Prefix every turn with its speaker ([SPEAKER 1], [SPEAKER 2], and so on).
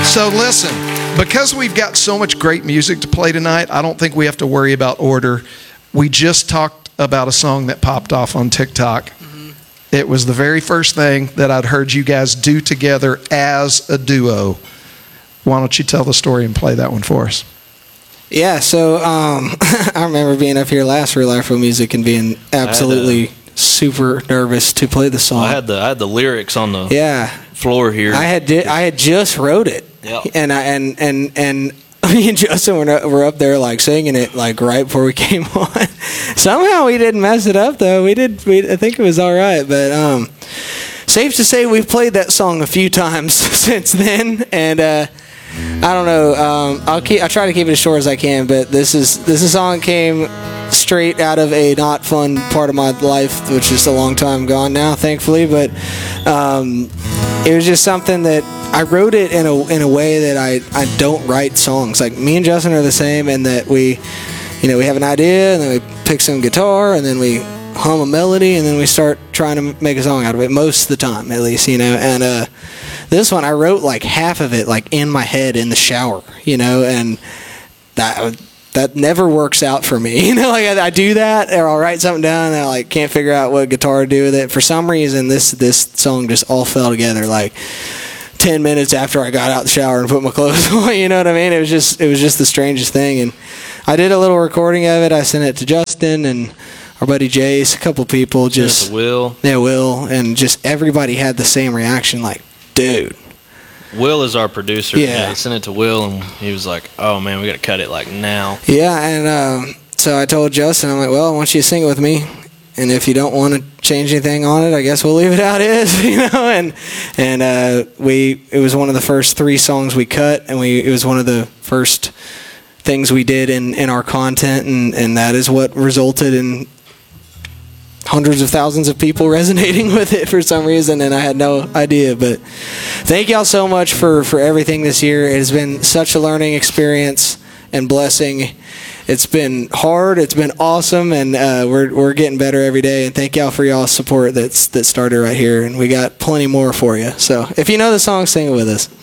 [SPEAKER 1] So listen, because we've got so much great music to play tonight, I don't think we have to worry about order. We just talked about a song that popped off on TikTok. It was the very first thing that I'd heard you guys do together as a duo. Why don't you tell the story and play that one for us?
[SPEAKER 2] Yeah, so I remember being up here last for Life Real Music and being absolutely super nervous to play the song.
[SPEAKER 3] I had the lyrics on the floor here.
[SPEAKER 2] I had just wrote it.
[SPEAKER 3] Yep.
[SPEAKER 2] And me and Justin were up there like singing it like right before we came on. Somehow we didn't mess it up though. I think it was all right, but safe to say we've played that song a few times since then, and I don't know. I try to keep it as short as I can, but this is a song that came straight out of a not fun part of my life, which is a long time gone now, thankfully. But it was just something that I wrote it in a way that I don't write songs. Like me and Justin are the same, in that we have an idea and then we pick some guitar and then we hum a melody and then we start trying to make a song out of it most of the time, at least, and this one I wrote like half of it like in my head in the shower, and that never works out for me. Like I do that, or I'll write something down and I like can't figure out what guitar to do with it. For some reason this song just all fell together like 10 minutes after I got out the shower and put my clothes on. You know what I mean? It was just the strangest thing. And I did a little recording of it. I sent it to Justin and our buddy Jace, a couple people. Just
[SPEAKER 3] Will.
[SPEAKER 2] Yeah, Will. And just everybody had the same reaction, like, dude.
[SPEAKER 3] Will is our producer.
[SPEAKER 2] Yeah.
[SPEAKER 3] I sent it to Will, and he was like, oh, man, we got to cut it, like, now.
[SPEAKER 2] Yeah, and so I told Justin, I'm like, well, I want you to sing it with me. And if you don't want to change anything on it, I guess we'll leave it how it is, And it was one of the first 3 songs we cut, and it was one of the first things we did in our content, and that is what resulted in hundreds of thousands of people resonating with it for some reason, and I had no idea. But thank y'all so much for everything this year. It has been such a learning experience and blessing. It's been hard. It's been awesome, and we're getting better every day. And thank y'all for y'all's support that started right here, and we got plenty more for you. So if you know the song, sing it with us.